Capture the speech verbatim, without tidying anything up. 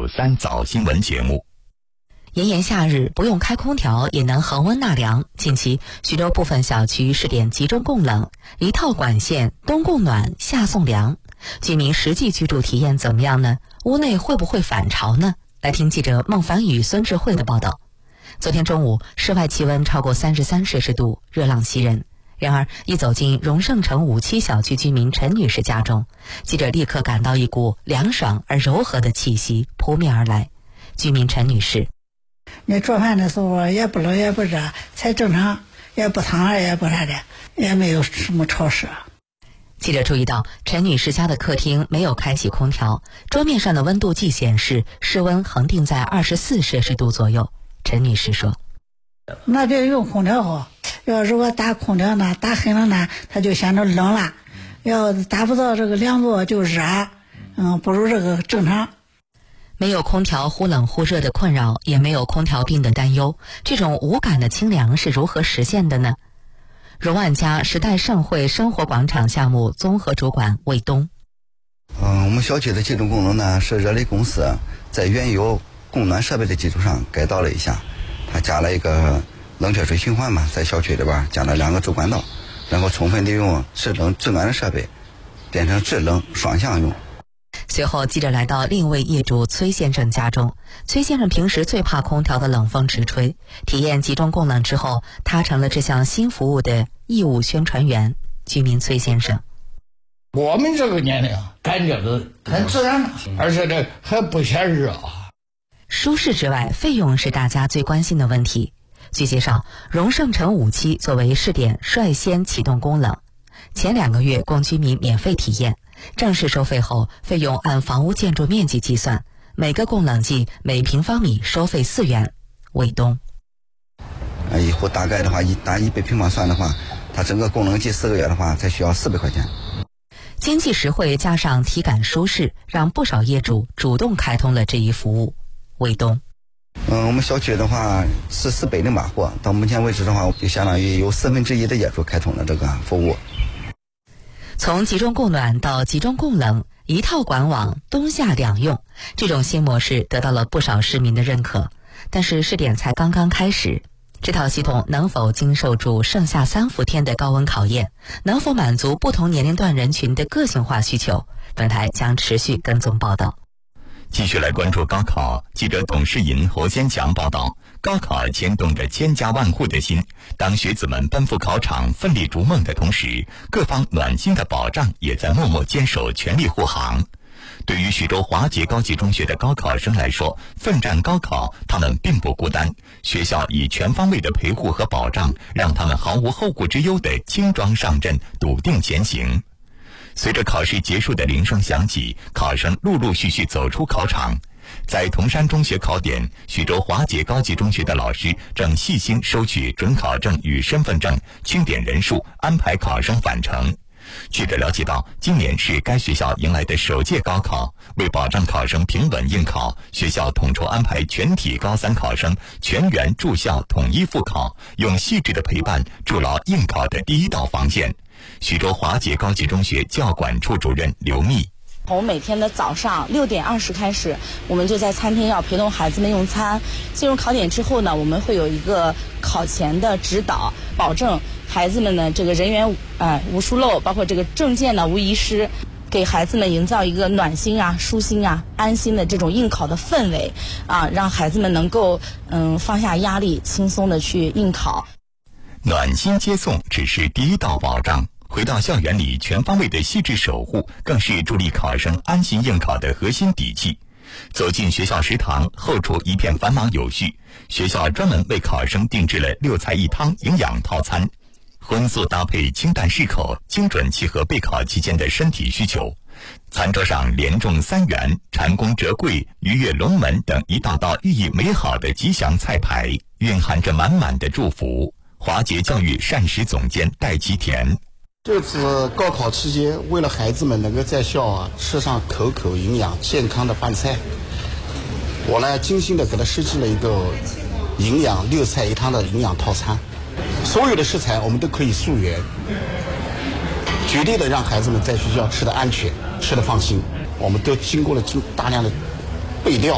九三早新闻节目。 炎炎夏日不用开空调也能恒温纳凉。近期徐州部分小区试点集中供冷，一套管线冬供暖夏送凉，居民实际居住体验怎么样呢？屋内会不会反潮呢？来听记者孟凡宇、孙智慧的报道。昨天中午，室外气温超过三十三摄氏度，热浪袭人。然而，一走进荣盛城五期小区居民陈女士家中，记者立刻感到一股凉爽而柔和的气息扑面而来。居民陈女士： 你做饭的时候也不冷也不热，才正常，也不烫耳也不啥的，也没有什么潮湿。 记者注意到，陈女士家的客厅没有开启空调，桌面上的温度计显示室温恒定在二十四摄氏度左右。陈女士说： 那就用空调好，要如果打空调呢，打狠了呢，它就显得冷了；要达不到这个凉度就热，嗯，不如这个正常。 没有空调忽冷忽热的困扰，也没有空调病的担忧，这种无感的清凉是如何实现的呢？荣万家时代盛会生活广场项目综合主管魏东： 嗯，我们小区的集中供冷呢，是热力公司在原有供暖设备的基础上改造了一下，它加了一个冷却水循环嘛，在小区里边加了两个主管道，然后充分利用制冷制暖的设备，变成制冷双向用。 随后，记者来到另一位业主崔先生家中。崔先生平时最怕空调的冷风直吹，体验集中供冷之后，他成了这项新服务的义务宣传员。居民崔先生： 我们这个年龄干这个很自然，而且这还不嫌热啊。 舒适之外，费用是大家最关心的问题。据介绍，荣盛城五期作为试点率先启动供冷，前两个月供居民免费体验。正式收费后，费用按房屋建筑面积计算，每个供冷剂每平方米收费四元。魏东： 一户大概的话，一打一百平方算的话，它整个供冷剂四个月的话，才需要四百块钱。 经济实惠加上体感舒适，让不少业主主动开通了这一服务。魏东： 嗯，我们小区的话是四百零八户，到目前为止的话，就相当于有四分之一的业主开通了这个服务。 从集中供暖到集中供冷，一套管网，冬夏两用，这种新模式得到了不少市民的认可。但是试点才刚刚开始，这套系统能否经受住盛夏三伏天的高温考验，能否满足不同年龄段人群的个性化需求？本台将持续跟踪报道。 继续来关注高考。记者董世银、侯先强报道，高考牵动着千家万户的心。当学子们奔赴考场奋力逐梦的同时，各方暖心的保障也在默默坚守，全力护航。对于徐州华杰高级中学的高考生来说，奋战高考他们并不孤单，学校以全方位的陪护和保障，让他们毫无后顾之忧地轻装上阵，笃定前行。随着考试结束的铃声响起，考生陆陆续续走出考场。在铜山中学考点，徐州华杰高级中学的老师正细心收取准考证与身份证，清点人数，安排考生返程。记者了解到，今年是该学校迎来的首届高考，为保障考生平稳应考，学校统筹安排全体高三考生全员住校统一复考，用细致的陪伴筑牢应考的第一道防线。徐州华杰高级中学教管处主任刘密： 从每天的早上六点二十开始，我们就在餐厅要陪同孩子们用餐。进入考点之后呢，我们会有一个考前的指导，保证孩子们呢这个人员呃无疏漏，包括这个证件呢无遗失，给孩子们营造一个暖心啊、舒心啊、安心的这种应考的氛围啊，让孩子们能够嗯放下压力，轻松的去应考。 暖心接送只是第一道保障，回到校园里全方位的细致守护，更是助力考生安心应考的核心底气。走进学校食堂，后厨一片繁忙有序，学校专门为考生定制了六菜一汤营养套餐，荤素搭配，清淡适口，精准契合备考期间的身体需求。餐桌上连中三元、蟾宫折桂、鱼跃龙门等一道道寓意美好的吉祥菜牌，蕴含着满满的祝福。华杰教育膳食总监戴其田： 这次高考期间，为了孩子们能够在校啊吃上口口营养健康的饭菜，我呢精心的给他设计了一个营养六菜一汤的营养套餐，所有的食材我们都可以溯源，绝对的让孩子们在学校吃的安全，吃的放心。我们都经过了大量的备料，